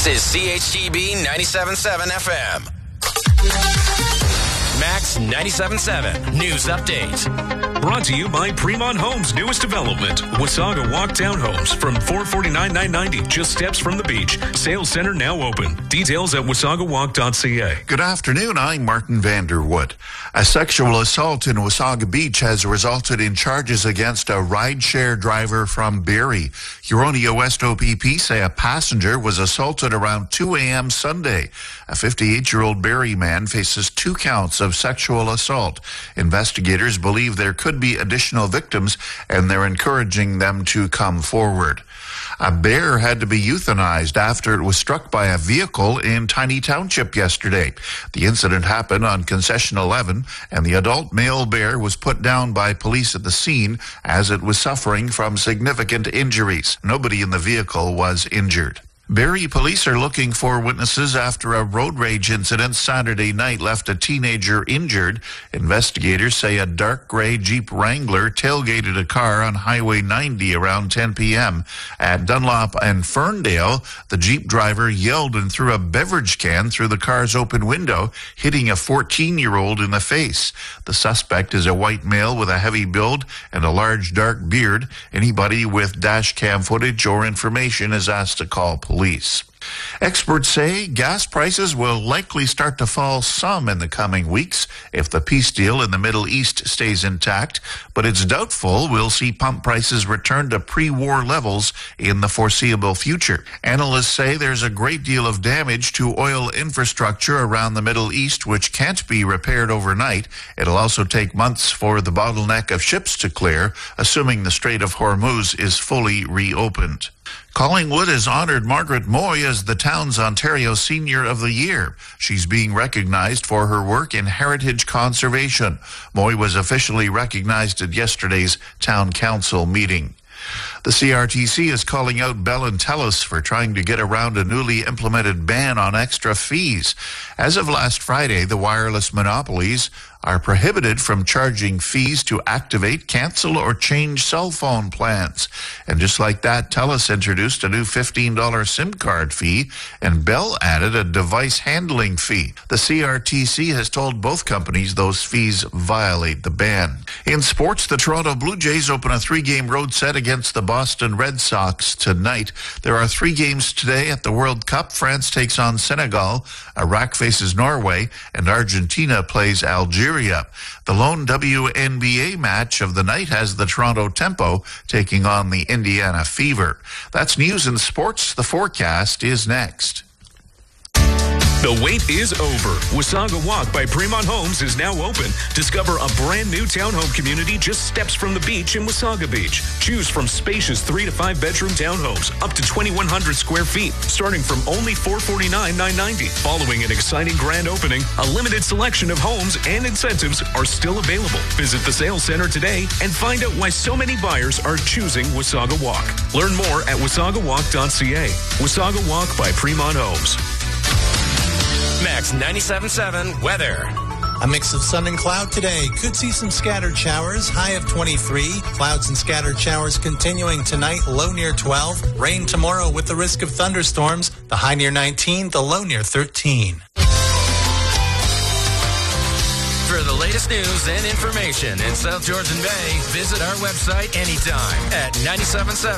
is CHGB 97.7 FM. Max 97.7 News Update. Brought to you by Fremont Homes' newest development, Wasaga Walk Townhomes from $449,990, just steps from the beach. Sales center now open. Details at wasagawalk.ca. Good afternoon. I'm Martin Vanderwood. A sexual assault in Wasaga Beach has resulted in charges against a rideshare driver from Barrie. Huronia West OPP say a passenger was assaulted around 2 a.m. Sunday. A 58-year-old Barrie man faces 2 counts of sexual assault. Investigators believe there could be additional victims, and they're encouraging them to come forward. A bear had to be euthanized after it was struck by a vehicle in Tiny Township yesterday. The incident happened on Concession 11, and the adult male bear was put down by police at the scene as it was suffering from significant injuries. Nobody in the vehicle was injured. Barrie police are looking for witnesses after a road rage incident Saturday night left a teenager injured. Investigators say a dark gray Jeep Wrangler tailgated a car on Highway 90 around 10 p.m. At Dunlop and Ferndale, the Jeep driver yelled and threw a beverage can through the car's open window, hitting a 14-year-old in the face. The suspect is a white male with a heavy build and a large dark beard. Anybody with dash cam footage or information is asked to call police. Experts say gas prices will likely start to fall some in the coming weeks if the peace deal in the Middle East stays intact, but it's doubtful we'll see pump prices return to pre-war levels in the foreseeable future. Analysts say there's a great deal of damage to oil infrastructure around the Middle East which can't be repaired overnight. It'll also take months for the bottleneck of ships to clear, assuming the Strait of Hormuz is fully reopened. Collingwood has honored Margaret Moy as the town's Ontario Senior of the Year. She's being recognized for her work in heritage conservation. Moy was officially recognized at yesterday's town council meeting. The CRTC is calling out Bell and Telus for trying to get around a newly implemented ban on extra fees. As of last Friday, the wireless monopolies are prohibited from charging fees to activate, cancel, or change cell phone plans. And just like that, Telus introduced a new $15 SIM card fee, and Bell added a device handling fee. The CRTC has told both companies those fees violate the ban. In sports, the Toronto Blue Jays open a 3-game road set against the Boston Red Sox tonight. There are 3 games today at the World Cup. France takes on Senegal, Iraq faces Norway, and Argentina plays Algeria. The lone WNBA match of the night has the Toronto Tempo taking on the Indiana Fever. That's news and sports. The forecast is next. The wait is over. Wasaga Walk by Fremont Homes is now open. Discover a brand new townhome community just steps from the beach in Wasaga Beach. Choose from spacious 3 to 5 bedroom townhomes up to 2,100 square feet, starting from only $449,990. Following an exciting grand opening, a limited selection of homes and incentives are still available. Visit the sales center today and find out why so many buyers are choosing Wasaga Walk. Learn more at wasagawalk.ca. Wasaga Walk by Fremont Homes. Max 97.7 weather. A mix of sun and cloud today. Could see some scattered showers. High of 23. Clouds and scattered showers continuing tonight. Low near 12. Rain tomorrow with the risk of thunderstorms. The high near 19. The low near 13. For the latest news and information in South Georgian Bay, visit our website anytime at 97.7